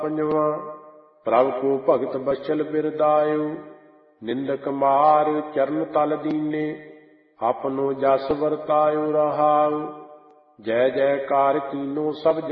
ਪੰਜਵਾਂ। ਪ੍ਰਭ ਕੋ ਭਗਤ ਬਚਲ ਬਿਰਦਾਇਓ, ਨਿੰਦਕ ਮਾਰ ਚਰਨ ਤਲ ਦੀਨੇ, ਆਪਨੋ ਜਸ ਵਰਤਾਇਓ ਰਹਾਉ। ਜੈ ਜੈਕਾਰ ਕੀਨੋ ਸਭ